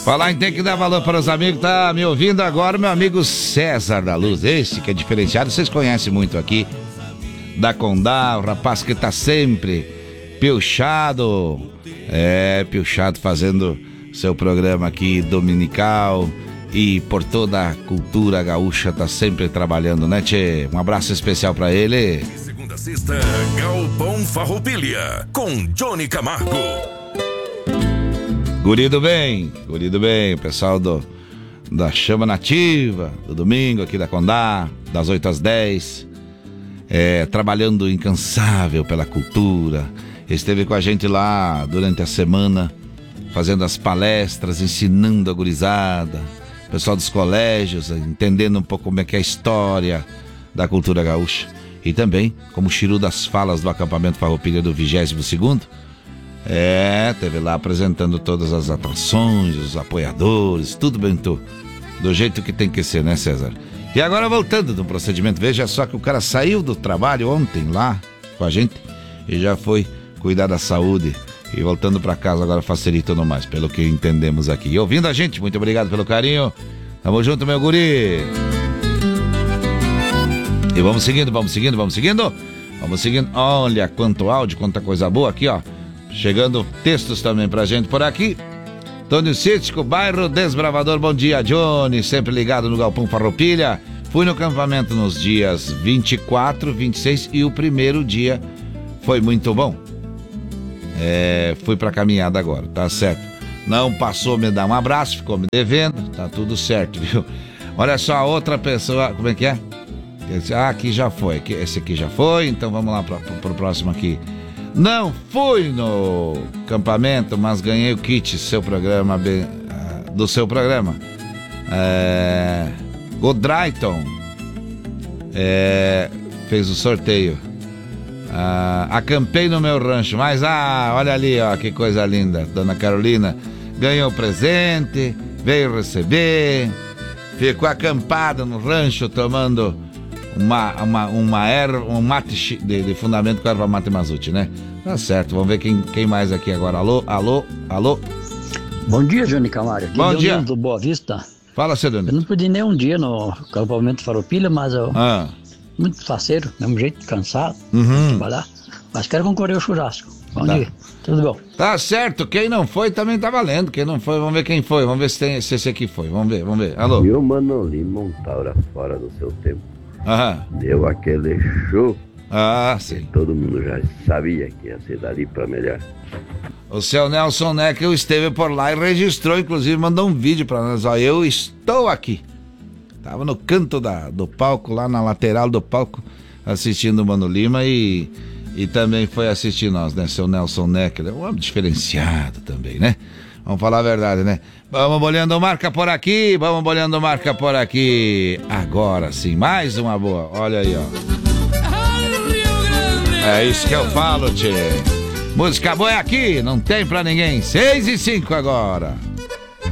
Falar em tem que dar valor para os amigos, tá me ouvindo agora meu amigo César da Luz, esse que é diferenciado, vocês conhecem muito aqui, da Condá, o rapaz que tá sempre piochado, piochado fazendo seu programa aqui dominical e por toda a cultura gaúcha tá sempre trabalhando, né, tchê? Um abraço especial para ele. Segunda a sexta, Galpão Farroupilha, com Johnny Camargo. Gurido bem, o pessoal da Chama Nativa, do domingo aqui da Condá, das 8 às 10, trabalhando incansável pela cultura, esteve com a gente lá durante a semana, fazendo as palestras, ensinando a gurizada, pessoal dos colégios, entendendo um pouco como é que é a história da cultura gaúcha, e também como Chiru das falas do acampamento Farroupilha do 22º, teve lá apresentando todas as atrações, os apoiadores, tudo bem, do jeito que tem que ser, né, César? E agora voltando do procedimento, veja só que o cara saiu do trabalho ontem lá com a gente e já foi cuidar da saúde e voltando pra casa agora facilita no mais, pelo que entendemos aqui. E ouvindo a gente, muito obrigado pelo carinho, tamo junto, meu guri. E vamos seguindo, olha quanto áudio, quanta coisa boa aqui, ó. Chegando textos também pra gente por aqui. Tônio Cítico, bairro Desbravador, bom dia, Johnny, sempre ligado no Galpão Farroupilha. Fui no acampamento nos dias 24, 26 e o primeiro dia foi muito bom. Fui pra caminhada agora, tá certo. Não passou me dar um abraço, ficou me devendo, tá tudo certo, viu? Olha só, a outra pessoa, como é que é? Aqui já foi, esse aqui já foi, então vamos lá pro próximo aqui. Não fui no acampamento, mas ganhei o kit do seu programa. O Drayton fez o sorteio. Acampei no meu rancho, mas olha ali, ó, que coisa linda. Dona Carolina ganhou presente, veio receber, ficou acampada no rancho tomando um mate de fundamento com erva mate Mazuti, né? Tá certo, vamos ver quem mais aqui agora. Alô? Bom dia, Johnny Camargo. Aqui bom dia. Do Boa Vista. Fala, Cedônio. Eu não pude nem um dia no acampamento Farroupilha, mas eu muito faceiro, mesmo jeito, cansado, trabalhar. Mas quero concorrer ao churrasco. Bom dia, tudo bom? Tá certo, quem não foi também tá valendo. Quem não foi, vamos ver quem foi. Vamos ver se esse aqui foi. Vamos ver. Alô? E o Manoli Montaura fora do seu tempo. Deu aquele show. Sim. Todo mundo já sabia que ia ser dali pra melhor. O seu Nelson Neckel esteve por lá e registrou, inclusive mandou um vídeo pra nós. Ó, eu estou aqui. Tava no canto do palco, lá na lateral do palco, assistindo o Mano Lima e também foi assistir nós, né? Seu Nelson Neckel, é um homem diferenciado também, né? Vamos falar a verdade, né? Vamos bolhando marca por aqui. Agora sim, mais uma boa. Olha aí, ó. É isso que eu falo, tchê. Música boa é aqui, não tem pra ninguém. 6:05 agora.